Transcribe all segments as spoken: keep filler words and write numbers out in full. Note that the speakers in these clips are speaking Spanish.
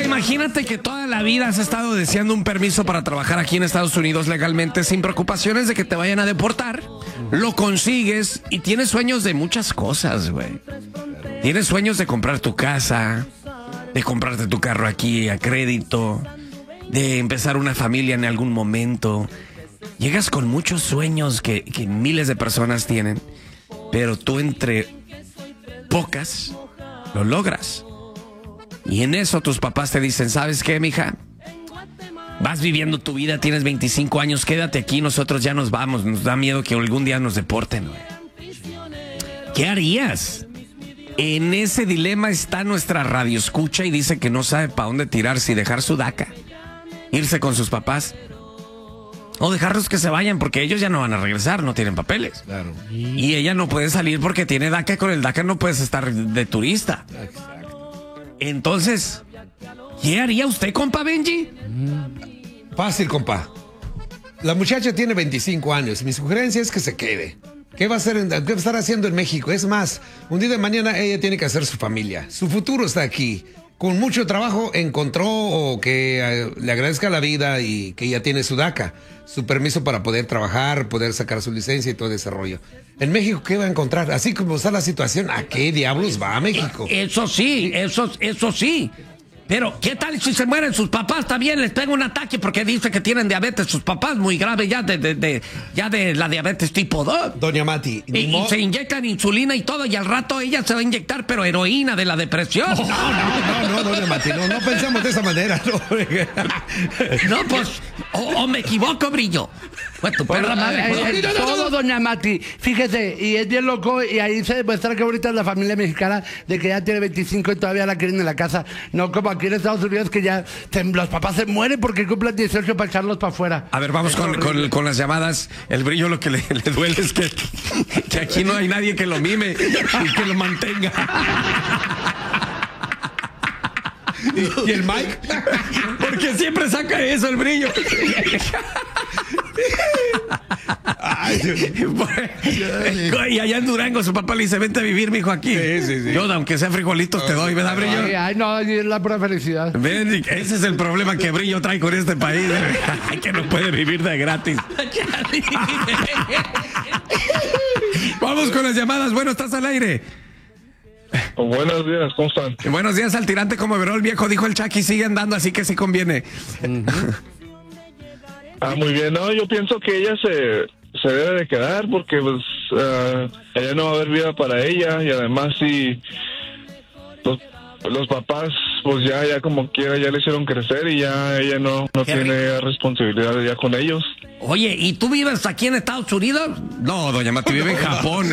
imagínate que toda la vida has estado deseando un permiso para trabajar aquí en Estados Unidos legalmente sin preocupaciones de que te vayan a deportar. Lo consigues y tienes sueños de muchas cosas, güey. Tienes sueños de comprar tu casa, de comprarte tu carro aquí a crédito, de empezar una familia en algún momento. Llegas con muchos sueños que, que miles de personas tienen, pero tú entre pocas lo logras. Y en eso tus papás te dicen, ¿sabes qué, mija? Vas viviendo tu vida, tienes veinticinco años, quédate aquí, nosotros ya nos vamos. Nos da miedo que algún día nos deporten, güey. ¿Qué harías? En ese dilema está nuestra radioescucha y dice que no sabe para dónde tirar, si dejar su daca, irse con sus papás o dejarlos que se vayan porque ellos ya no van a regresar, no tienen papeles. Claro. Y ella no puede salir porque tiene daca, con el daca no puedes estar de turista. Exacto. Entonces, ¿qué haría usted, compa Benji? Fácil, compa. La muchacha tiene veinticinco años. Mi sugerencia es que se quede. ¿Qué va a hacer, en, qué va a estar haciendo en México? Es más, un día de mañana ella tiene que hacer su familia. Su futuro está aquí. Con mucho trabajo encontró o que eh, le agradezca la vida y que ella tiene su daca, su permiso para poder trabajar, poder sacar su licencia y todo ese rollo. En México, ¿qué va a encontrar? Así como está la situación, ¿a qué diablos va a México? Eso sí, eso, eso sí. Pero, ¿qué tal si se mueren sus papás también? Les pega un ataque porque dice que tienen diabetes sus papás, muy grave ya de, de, de, ya de la diabetes tipo dos. Doña Mati. Y, y se inyectan insulina y todo, y al rato ella se va a inyectar, pero heroína de la depresión. No, no, no, no, doña Mati, no, no pensemos de esa manera. No, no pues, o, o me equivoco, Brillo. Pues tu perra madre. Eh, eh, todo, doña Mati, fíjese, y es bien loco, y ahí se demuestra que ahorita es la familia mexicana de que ya tiene veinticinco y todavía la quieren en la casa, no como aquí en Estados Unidos que ya te, los papás se mueren porque cumplen dieciocho para echarlos para afuera. A ver, vamos con, con, con las llamadas. El Brillo lo que le, le duele es que, que aquí no hay nadie que lo mime y que lo mantenga. ¿Y, y el Mike? Porque siempre saca eso el Brillo. Ay, y allá en Durango su papá le dice, vente a vivir, mijo, aquí. Sí, sí, sí. Yo, aunque sea frijolitos, te doy, ¿verdad, Brillo? Ay, ay, no, es la pura felicidad. Ven, ese es el problema que Brillo trae con este país, ¿eh? Que no puede vivir de gratis. Vamos con las llamadas. Bueno, estás al aire. Buenos días, ¿cómo están? Buenos días al tirante como Verol, viejo, dijo el Chucky, sigue andando, así que sí conviene. Uh-huh. Ah, muy bien, no, yo pienso que ella se, se debe de quedar porque pues uh, ella no va a haber vida para ella y además si los, los papás pues ya, ya como quiera ya le hicieron crecer y ya ella no, no tiene responsabilidad ya con ellos. Oye, ¿y tú vives aquí en Estados Unidos? No, doña Mati, vive en Japón.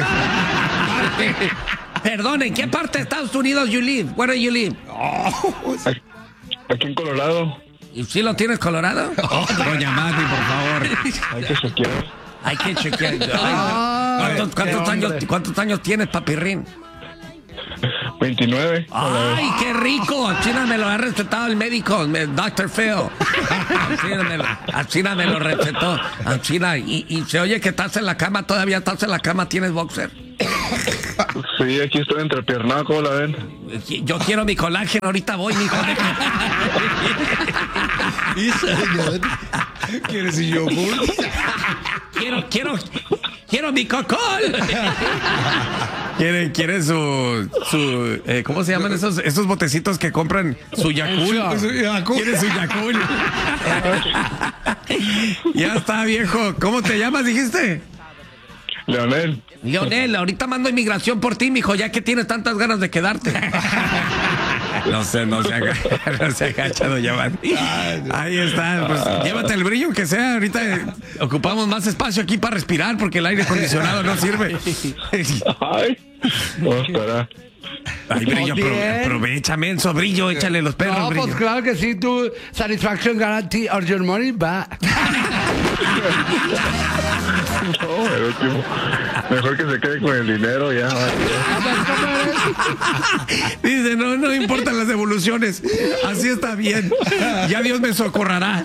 Perdón, ¿en qué parte de Estados Unidos you live? Where do you live? Oh. Aquí, aquí en Colorado. ¿Y si lo tienes colorado? Oh, doña Mati, por favor. Hay que chequear. Hay que chequear. Ay, ¿cuántos, cuántos, años, ¿Cuántos años tienes, papirrín? veintinueve. ¡Ay, qué rico! China me lo ha recetado el médico, doctor Phil. China me lo, a China me lo recetó. A China, y, y se oye que estás en la cama, todavía estás en la cama, ¿tienes boxer? Sí, aquí estoy entrepiernado, ¿cómo la ven? Yo quiero mi colágeno, ahorita voy, mijo. ¿Quieres mi yogur? Quiero, quiero, quiero mi cocol. ¿Quiere, quiere su, su eh, ¿cómo se llaman esos, esos botecitos que compran? Su Yakult. ¿Quiere su Yakult? Ya está, viejo. ¿Cómo te llamas, dijiste? Leonel. Leonel, ahorita mando inmigración por ti, mijo, ya que tienes tantas ganas de quedarte. No sé, no se agacha, no se agacha, doña Mati. Ahí está, pues llévate el Brillo, que sea. Ahorita ocupamos más espacio aquí para respirar porque el aire acondicionado no sirve. Ay, ¿cómo estará? Ay, Brillo, prove aprovecha, menso, Brillo, échale los perros, no, Brillo. Pues claro que sí, tu satisfaction guarantee or your money back. No, el último. Mejor que se quede con el dinero ya. Dice, no, no importan las devoluciones. Así está bien. Ya Dios me socorrará.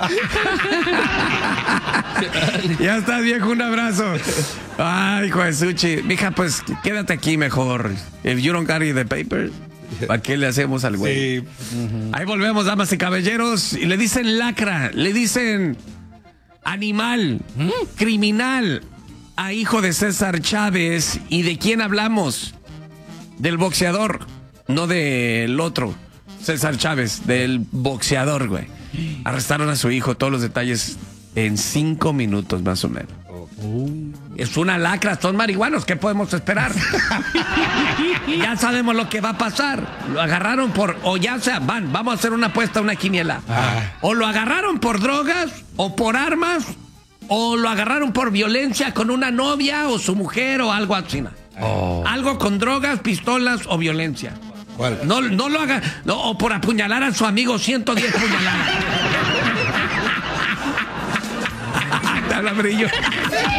Ya está, viejo, un abrazo. Ay, hijo de Suchi. Mija, pues quédate aquí mejor. If you don't carry the papers, ¿Para qué le hacemos al güey? Sí. Ahí volvemos, damas y caballeros. Y le dicen lacra, le dicen animal, criminal a hijo de César Chávez. ¿Y de quién hablamos? Del boxeador, no del otro. César Chávez, del boxeador, güey. Arrestaron a su hijo, todos los detalles en cinco minutos más o menos. Es una lacra, son marihuanos, ¿qué podemos esperar? Ya sabemos lo que va a pasar. Lo agarraron por, o ya sea, van, vamos a hacer una apuesta, una quiniela. Ah. O lo agarraron por drogas, o por armas, o lo agarraron por violencia con una novia o su mujer o algo así. Oh. Algo con drogas, pistolas o violencia. ¿Cuál? No, no lo haga, no, o por apuñalar a su amigo ciento diez puñaladas. Te habla Brillo.